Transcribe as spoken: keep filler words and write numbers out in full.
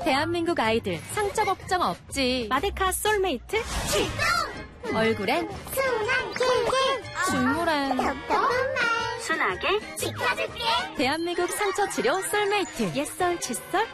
대한민국 아이들 상처 걱정 없지. 마데카 솔메이트 출동! 얼굴엔 순한 킬킬 중물엔 똑똑한 말 순하게 지켜줄게. 대한민국 상처 치료 솔메이트. 옛설, 칫솔,